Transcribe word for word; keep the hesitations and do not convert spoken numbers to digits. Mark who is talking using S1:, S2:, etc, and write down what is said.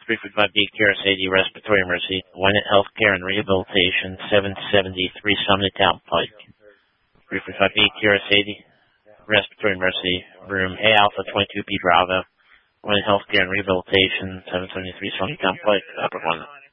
S1: three forty-five B Kira Sadie Respiratory Emergency, Wynet Healthcare and Rehabilitation, seven seventy-three Town Pike. three forty-five B Kira Sadie Respiratory Emergency, Room A Alpha twenty-two B Bravo, Wynet Healthcare and Rehabilitation, seven seventy-three Town Pike, Upper one.